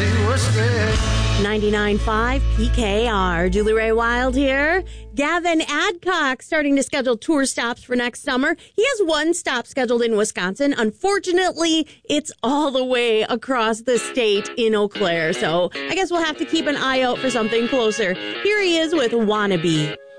he was dead. 99.5 PKR. Julie Ray Wild here. Gavin Adcock starting to schedule tour stops for next summer. He has one stop scheduled in Wisconsin. Unfortunately, it's all the way across the state in Eau Claire. So I guess we'll have to keep an eye out for something closer. Here he is with Wannabe.